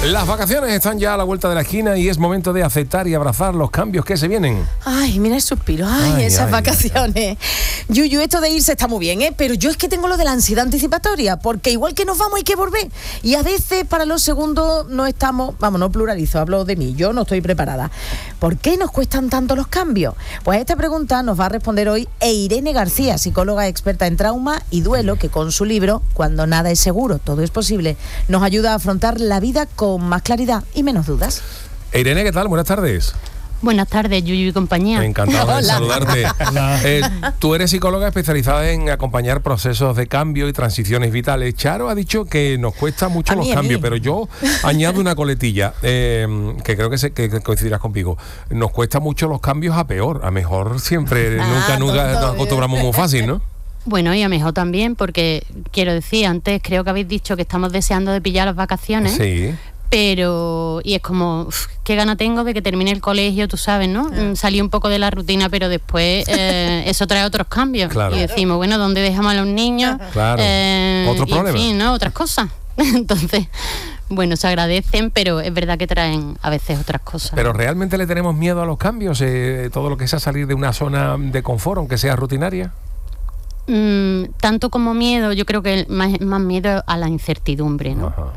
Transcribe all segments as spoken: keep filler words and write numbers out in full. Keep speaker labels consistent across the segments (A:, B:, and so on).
A: Las vacaciones están ya a la vuelta de la esquina y es momento de aceptar y abrazar los cambios que se vienen.
B: Ay, mira el suspiro. Ay,
A: Ay,
B: esas
A: ay,
B: vacaciones. Ay. Yuyu, esto de irse está muy bien, ¿eh? Pero yo es que tengo lo de la ansiedad anticipatoria, porque igual que nos vamos hay que volver. Y a veces para los segundos no estamos, vamos, no pluralizo, hablo de mí, yo no estoy preparada. ¿Por qué nos cuestan tanto los cambios? Pues a esta pregunta nos va a responder hoy Irene García, psicóloga experta en trauma y duelo, que con su libro Cuando nada es seguro, todo es posible, nos ayuda a afrontar la vida con con más claridad y menos dudas.
A: Irene, ¿qué tal? Buenas tardes.
C: Buenas tardes, Yuyu y compañía.
A: Encantado de saludarte. Eh, tú eres psicóloga especializada en acompañar procesos de cambio y transiciones vitales. Charo ha dicho que nos cuesta mucho a los mí, cambios, pero yo añado una coletilla, eh, que creo que, se, que coincidirás conmigo. Nos cuesta mucho los cambios a peor, a mejor siempre, ah, nunca, nunca nos acostumbramos muy fácil, ¿no?
C: Bueno, y a mejor también, porque quiero decir, antes creo que habéis dicho que estamos deseando de pillar las vacaciones.
A: Sí.
C: Pero, y es como, uf, qué gana tengo de que termine el colegio, tú sabes, ¿no? Mm. Salí un poco de la rutina, pero después eh, eso trae otros cambios.
A: Claro.
C: Y decimos, bueno, ¿dónde dejamos a los niños?
A: Claro.
C: Eh,
A: Otros problemas.
C: En fin, ¿no? Otras cosas. Entonces, bueno, se agradecen, pero es verdad que traen a veces otras cosas.
A: Pero ¿realmente le tenemos miedo a los cambios? Eh, todo lo que sea salir de una zona de confort, aunque sea rutinaria.
C: Mm, tanto como miedo, yo creo que más, más miedo a la incertidumbre, ¿no?
A: Ajá.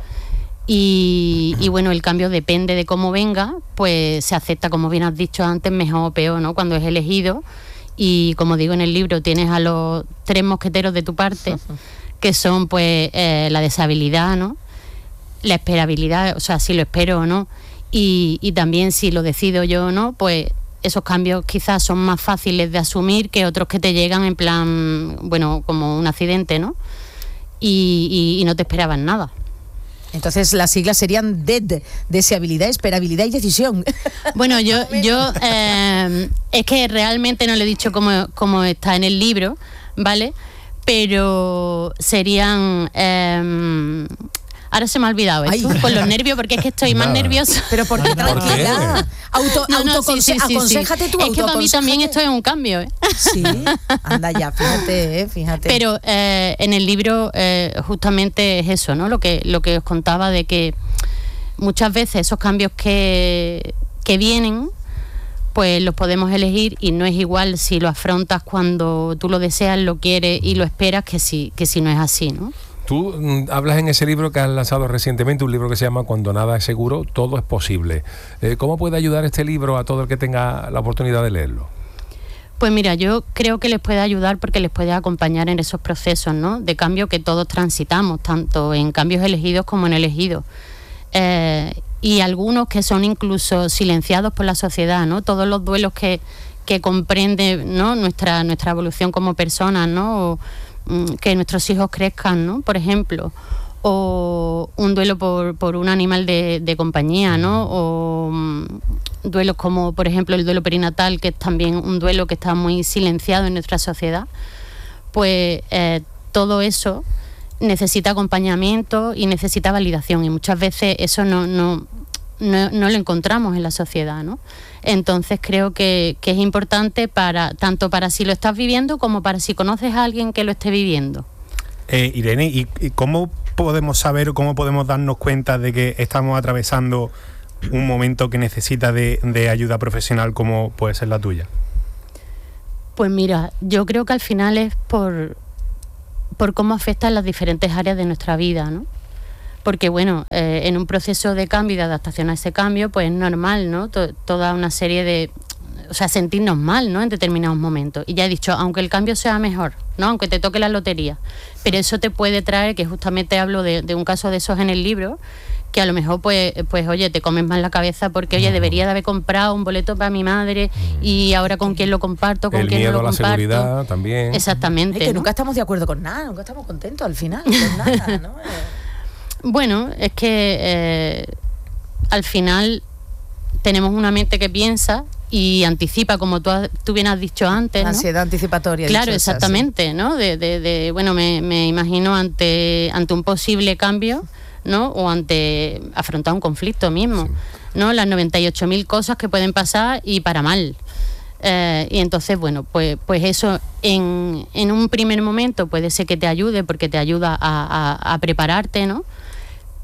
C: Y, y bueno, el cambio depende de cómo venga, pues se acepta, como bien has dicho antes, mejor o peor, ¿no? Cuando es elegido. Y como digo en el libro, tienes a los tres mosqueteros de tu parte, que son pues eh, la deshabilidad, ¿no? La esperabilidad, o sea, si lo espero o no. Y, y también si lo decido yo o no, pues esos cambios quizás son más fáciles de asumir que otros que te llegan en plan, bueno, como un accidente, ¿no? Y, y, y no te esperaban nada.
B: Entonces las siglas serían D E D, deseabilidad, esperabilidad y decisión.
C: Bueno, yo, yo eh, es que realmente no le he dicho cómo, cómo está en el libro, ¿vale? Pero serían... Eh, ahora se me ha olvidado esto, Ay. con los nervios, porque es que estoy Nada. más nerviosa.
B: Pero ¿por qué tranquila? Auto,
C: no, no, sí, sí, sí,
B: aconséjate
C: sí.
B: tú.
C: Es que para mí también esto es un cambio, ¿eh?
B: Sí, anda ya, fíjate, eh, fíjate.
C: Pero eh, en el libro eh, justamente es eso, ¿no? Lo que, lo que os contaba de que muchas veces esos cambios que, que vienen, pues los podemos elegir y no es igual si lo afrontas cuando tú lo deseas, lo quieres y lo esperas que si, que si no es así, ¿no?
A: Tú mm, hablas en ese libro que has lanzado recientemente, un libro que se llama Cuando nada es seguro, todo es posible. Eh, ¿Cómo puede ayudar este libro a todo el que tenga la oportunidad de leerlo?
C: Pues mira, yo creo que les puede ayudar porque les puede acompañar en esos procesos, ¿no? De cambio que todos transitamos, tanto en cambios elegidos como en elegidos. Eh, y algunos que son incluso silenciados por la sociedad, ¿no? Todos los duelos que, que comprende, ¿no? Nuestra, nuestra evolución como personas, ¿no? O, que nuestros hijos crezcan, ¿no? Por ejemplo, o un duelo por, por un animal de, de compañía, ¿no? O um, duelos como, por ejemplo, el duelo perinatal, que es también un duelo que está muy silenciado en nuestra sociedad. Pues eh, todo eso necesita acompañamiento y necesita validación, y muchas veces eso no, no, no, no lo encontramos en la sociedad, ¿no? Entonces creo que, que es importante para tanto para si lo estás viviendo como para si conoces a alguien que lo esté viviendo.
D: Eh, Irene, ¿y, ¿y cómo podemos saber o cómo podemos darnos cuenta de que estamos atravesando un momento que necesita de, de ayuda profesional como puede ser la tuya?
C: Pues mira, yo creo que al final es por, por cómo afectan las diferentes áreas de nuestra vida, ¿no? Porque bueno, eh, en un proceso de cambio y de adaptación a ese cambio, pues es normal, ¿no? T- toda una serie de... O sea, sentirnos mal, ¿no? En determinados momentos. Y ya he dicho, aunque el cambio sea mejor, ¿no? Aunque te toque la lotería. Pero eso te puede traer, que justamente hablo de, de un caso de esos en el libro, que a lo mejor, pues, pues oye, te comes más la cabeza porque, oye, debería de haber comprado un boleto para mi madre y ahora con quién lo comparto, con
A: el
C: quién no lo
A: comparto. El miedo a la seguridad también.
C: Exactamente.
B: Es que
C: ¿no?
B: nunca estamos de acuerdo con nada, nunca estamos contentos al final, con nada, ¿no?
C: Bueno, es que eh, al final tenemos una mente que piensa y anticipa, como tú, has, tú bien has dicho antes, ¿no?
B: Ansiedad anticipatoria.
C: Claro, exactamente, así. ¿No? De, de, de, bueno, me, me imagino ante, ante un posible cambio, ¿no? O ante afrontar un conflicto mismo, sí. ¿No? Las noventa y ocho mil cosas que pueden pasar y para mal. Eh, y entonces, bueno, pues, pues eso en, en un primer momento puede ser que te ayude porque te ayuda a, a, a prepararte, ¿no?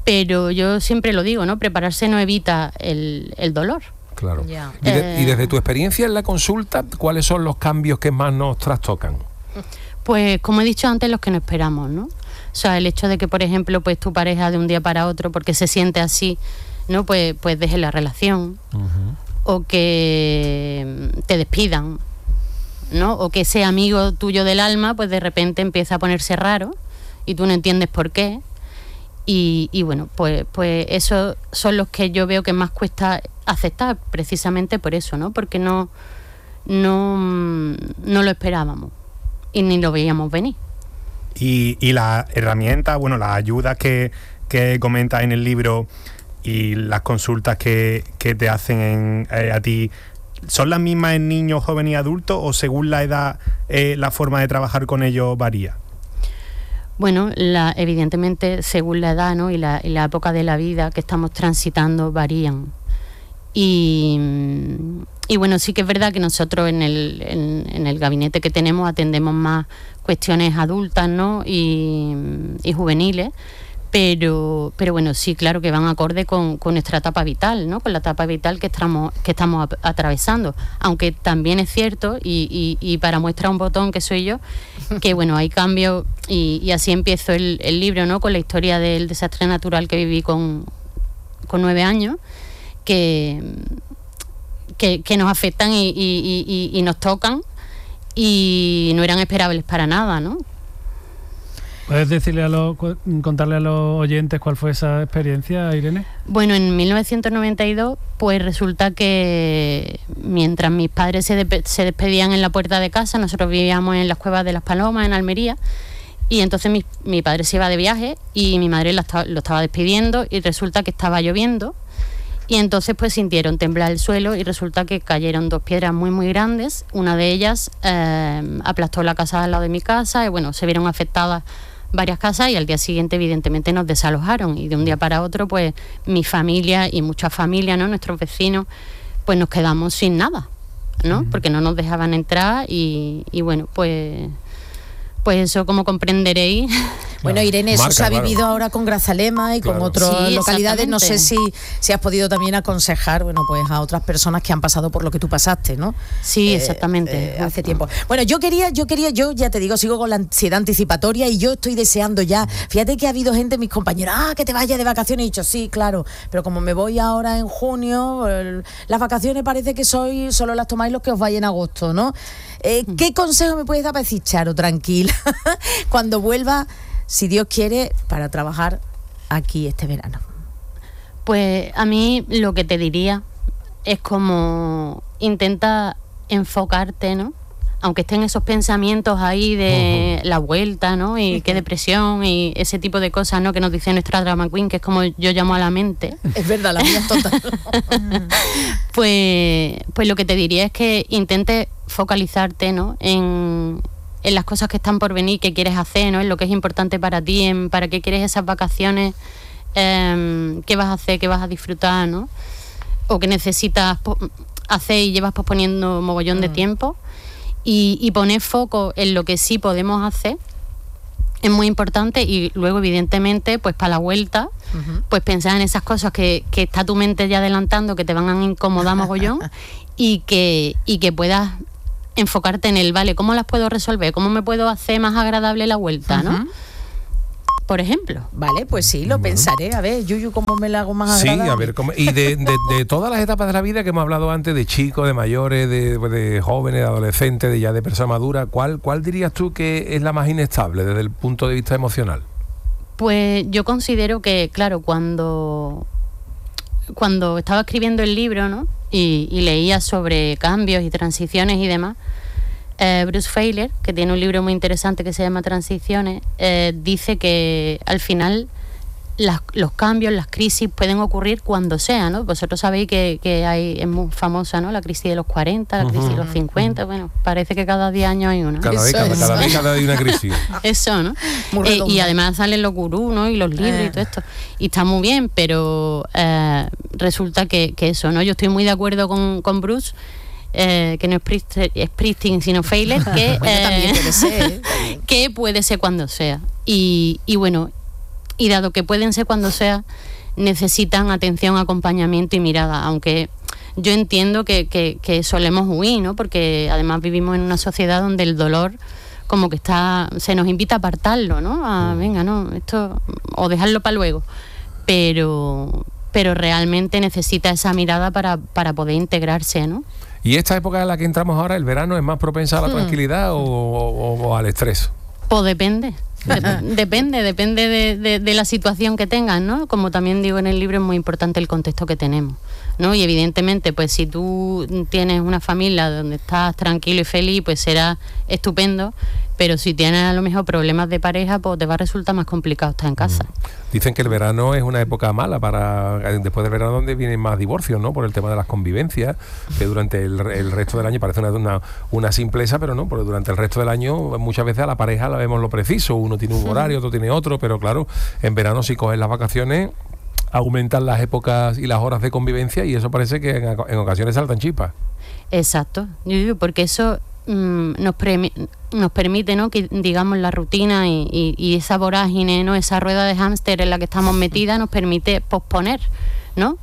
C: pero yo siempre lo digo, ¿no? Prepararse no evita el, el dolor.
A: Claro. Yeah. Y, de, y desde tu experiencia en la consulta, ¿cuáles son los cambios que más nos trastocan?
C: Pues como he dicho antes, los que no esperamos, ¿no? O sea, el hecho de que, por ejemplo, pues tu pareja de un día para otro, porque se siente así, ¿no? Pues, pues deje la relación, uh-huh. o que te despidan, ¿no? O que ese amigo tuyo del alma, pues de repente empieza a ponerse raro y tú no entiendes por qué. Y, y bueno, pues, pues esos son los que yo veo que más cuesta aceptar, precisamente por eso, ¿no? Porque no, no, no lo esperábamos y ni lo veíamos venir.
D: Y, y las herramientas, bueno, las ayudas que, que comentas en el libro y las consultas que, que te hacen en, eh, a ti, ¿son las mismas en niños, jóvenes y adultos o según la edad eh, la forma de trabajar con ellos varía?
C: Bueno, la, evidentemente según la edad, ¿no? y, la, y la época de la vida que estamos transitando varían. Y, y bueno, sí que es verdad que nosotros en el, en, en el gabinete que tenemos atendemos más cuestiones adultas, ¿no? y, y juveniles, pero, pero bueno, sí, claro que van acorde con, con nuestra etapa vital, ¿no? Con la etapa vital que estamos, que estamos atravesando. Aunque también es cierto, y, y, y para muestra un botón que soy yo, que bueno, hay cambios, y, y así empiezo el, el libro, ¿no? Con la historia del desastre natural que viví con, con nueve años, que, que, que nos afectan y, y, y, y nos tocan, y no eran esperables para nada, ¿no?
E: ¿Puedes decirle a los, contarle a los oyentes cuál fue esa experiencia, Irene?
C: Bueno, en mil novecientos noventa y dos, pues resulta que mientras mis padres se, de, se despedían en la puerta de casa, nosotros vivíamos en las Cuevas de las Palomas, en Almería, y entonces mi, mi padre se iba de viaje y mi madre lo estaba, lo estaba despidiendo, y resulta que estaba lloviendo, y entonces pues sintieron temblar el suelo y resulta que cayeron dos piedras muy muy grandes. Una de ellas eh, aplastó la casa al lado de mi casa y bueno, se vieron afectadas varias casas, y al día siguiente evidentemente nos desalojaron, y de un día para otro pues mi familia y muchas familias, ¿no? Nuestros vecinos, pues nos quedamos sin nada, ¿no? Uh-huh. Porque no nos dejaban entrar y, y bueno, pues pues eso, como comprenderéis.
B: Bueno, Irene, eso Marca, se ha vivido claro. ahora con Grazalema y claro. con otras sí, localidades. No sé si, si has podido también aconsejar, bueno, pues a otras personas que han pasado por lo que tú pasaste, ¿no?
C: Sí, exactamente.
B: Eh, eh, hace tiempo. Bueno, yo quería, yo quería, yo ya te digo, sigo con la ansiedad anticipatoria y yo estoy deseando ya. Fíjate que ha habido gente, mis compañeros, ah, que te vayas de vacaciones. Y he dicho, sí, claro, pero como me voy ahora en junio, el, las vacaciones parece que soy solo las tomáis los que os vais en agosto, ¿no? Eh, ¿Qué consejo me puedes dar para decir, Charo, tranquila, cuando vuelva, si Dios quiere, para trabajar aquí este verano?
C: Pues a mí lo que te diría es como intenta enfocarte, ¿no? Aunque estén esos pensamientos ahí de uh-huh. la vuelta, ¿no? Y uh-huh. qué depresión y ese tipo de cosas, ¿no? Que nos dice nuestra drama queen, que es como yo llamo a la mente.
B: Es verdad, la mía es total.
C: pues, pues lo que te diría es que intentes focalizarte, ¿no? En, en las cosas que están por venir, que quieres hacer, ¿no? En lo que es importante para ti, en para qué quieres esas vacaciones, eh, qué vas a hacer, qué vas a disfrutar, ¿no? O qué necesitas po- hacer y llevas posponiendo mogollón uh-huh. de tiempo. Y, y poner foco en lo que sí podemos hacer es muy importante, y luego evidentemente pues para la vuelta uh-huh. pues pensar en esas cosas que, que está tu mente ya adelantando, que te van a incomodar mogollón y que, y que puedas enfocarte en el, vale, ¿cómo las puedo resolver? ¿Cómo me puedo hacer más agradable la vuelta? Uh-huh. ¿no? Por ejemplo.
B: Vale, pues sí, lo bueno. pensaré. A ver, Yuyu, ¿cómo me la hago más agradable?
A: Sí, a ver, ¿cómo? Y de, de, de todas las etapas de la vida que hemos hablado antes, de chicos, de mayores, de, de jóvenes, de adolescentes, de ya de personas maduras, ¿cuál, ¿cuál dirías tú que es la más inestable desde el punto de vista emocional?
C: Pues yo considero que, claro, cuando, cuando estaba escribiendo el libro, ¿no? Y, y leía sobre cambios y transiciones y demás, Eh, Bruce Feiler, que tiene un libro muy interesante que se llama Transiciones, eh, dice que al final las, los cambios, las crisis pueden ocurrir cuando sea, ¿no? Vosotros sabéis que, que hay, es muy famosa, ¿no? La crisis de los cuarenta, la crisis uh-huh. de los cincuenta, bueno, parece que cada diez años hay una.
A: Cada década, cada década hay una crisis.
C: Eso, ¿no? Eh, y además salen los gurús, ¿no? Y los libros eh. y todo esto. Y está muy bien, pero eh, resulta que, que eso, ¿no? Yo estoy muy de acuerdo con, con Bruce, Eh, que no es Springsteen sino Feiler, que,
B: bueno,
C: eh,
B: también puede ser, ¿eh?
C: que puede ser cuando sea. Y, y bueno, y dado que pueden ser cuando sea, necesitan atención, acompañamiento y mirada, aunque yo entiendo que, que, que solemos huir, ¿no? Porque además vivimos en una sociedad donde el dolor como que está, se nos invita a apartarlo, ¿no? A, venga, no, esto, o dejarlo para luego, pero, pero realmente necesita esa mirada para, para poder integrarse, ¿no?
A: ¿Y esta época en la que entramos ahora, el verano, es más propensa a la tranquilidad o, o, o al estrés?
C: Pues depende. Depende, depende de, de, de la situación que tengan, ¿no? Como también digo en el libro, es muy importante el contexto que tenemos, ¿no? Y evidentemente, pues si tú tienes una familia donde estás tranquilo y feliz, pues será estupendo, pero si tienes a lo mejor problemas de pareja, pues te va a resultar más complicado estar en casa.
A: Dicen que el verano es una época mala para, después del verano, donde vienen más divorcios, ¿no? Por el tema de las convivencias, que durante el, el resto del año parece una, una, una simpleza, pero no, porque durante el resto del año muchas veces a la pareja la vemos lo preciso, uno tiene un horario, otro tiene otro, pero claro, en verano si coges las vacaciones aumentan las épocas y las horas de convivencia y eso parece que en, en ocasiones saltan chispas.
C: Exacto, porque eso mmm, nos, pre, nos permite, ¿no? Que digamos la rutina y, y, y esa vorágine, ¿no? Esa rueda de hámster en la que estamos metidas nos permite posponer, ¿no?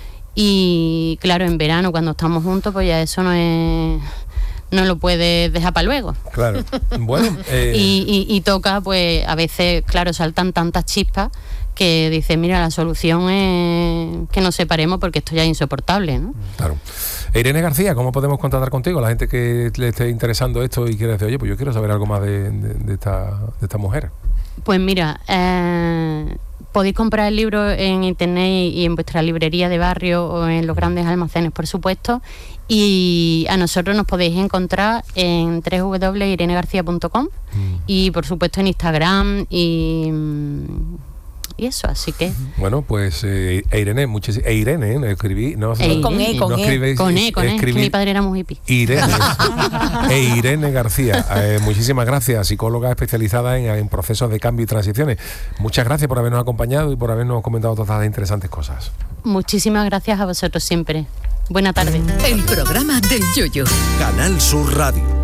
C: Y claro, en verano cuando estamos juntos pues ya eso no es... no lo puedes dejar para luego.
A: Claro. Bueno. Eh...
C: Y, y, y toca, pues, a veces, claro, saltan tantas chispas que dices, mira, la solución es que nos separemos porque esto ya es insoportable, ¿no?
A: Claro. Irene García, ¿cómo podemos contactar contigo? La gente que le esté interesando esto y quiere decir, oye, pues yo quiero saber algo más de, de, de, esta, de esta mujer.
C: Pues mira, eh, podéis comprar el libro en internet y en vuestra librería de barrio o en los grandes almacenes, por supuesto. Y a nosotros nos podéis encontrar en doble u doble u doble u punto irene garcía punto com mm. y por supuesto en Instagram y, y eso, así que...
A: Bueno, pues eh, Irene, muchis, e Irene, no escribí... No,
C: e,
B: con E, con
C: no
B: E.
C: Escribí, con E, con E, que mi padre era muy hippie.
A: Irene, e Irene García, eh, muchísimas gracias, psicóloga especializada en, en procesos de cambio y transiciones. Muchas gracias por habernos acompañado y por habernos comentado todas las interesantes cosas.
C: Muchísimas gracias a vosotros siempre. Buena tarde.
F: El programa del Yoyo.
G: Canal Sur Radio.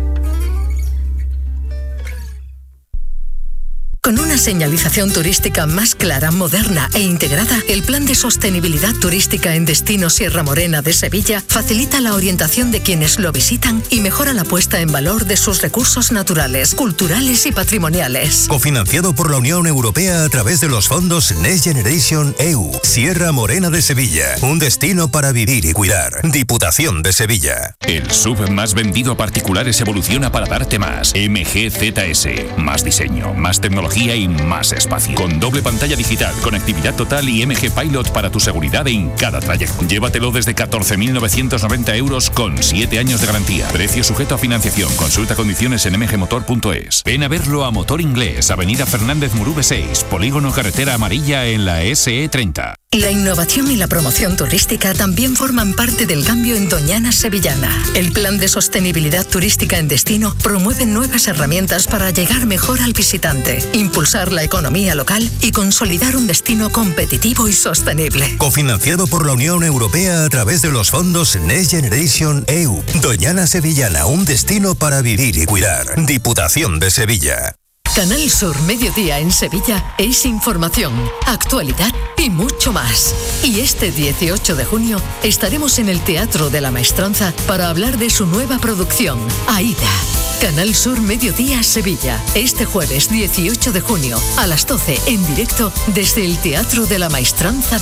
F: Con una señalización turística más clara, moderna e integrada, el Plan de Sostenibilidad Turística en Destino Sierra Morena de Sevilla facilita la orientación de quienes lo visitan y mejora la puesta en valor de sus recursos naturales, culturales y patrimoniales.
G: Cofinanciado por la Unión Europea a través de los fondos Next Generation E U. Sierra Morena de Sevilla, un destino para vivir y cuidar. Diputación de Sevilla.
H: El S U V más vendido a particulares evoluciona para darte más. M G Z S. Más diseño, más tecnología y más espacio. Con doble pantalla digital, conectividad total y M G Pilot para tu seguridad en cada trayecto. Llévatelo desde catorce mil novecientos noventa euros con siete años de garantía. Precio sujeto a financiación. Consulta condiciones en m g motor punto es. Ven a verlo a Motor Inglés, Avenida Fernández Murube seis, Polígono Carretera Amarilla en la S E treinta.
F: La innovación y la promoción turística también forman parte del cambio en Doñana Sevillana. El Plan de Sostenibilidad Turística en Destino promueve nuevas herramientas para llegar mejor al visitante, impulsar la economía local y consolidar un destino competitivo y sostenible.
G: Cofinanciado por la Unión Europea a través de los fondos Next Generation E U. Doñana Sevillana, un destino para vivir y cuidar. Diputación de Sevilla.
F: Canal Sur Mediodía en Sevilla es información, actualidad y mucho más. Y este dieciocho de junio estaremos en el Teatro de la Maestranza para hablar de su nueva producción, Aida. Canal Sur Mediodía Sevilla, este jueves dieciocho de junio a las doce en directo desde el Teatro de la Maestranza